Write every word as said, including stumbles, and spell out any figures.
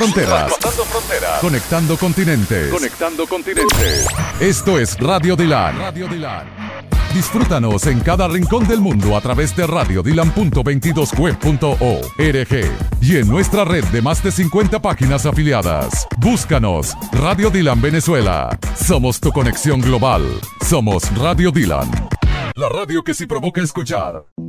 fronteras. Traspasando fronteras. Conectando continentes. Conectando continentes. Esto es Radio Dylan. Radio Dylan. Disfrútanos en cada rincón del mundo a través de radio dylan punto veintidós web punto org y en nuestra red de más de cincuenta páginas afiliadas. Búscanos, Radio Dylan Venezuela. Somos tu conexión global. Somos Radio Dylan. La radio que sí provoca escuchar.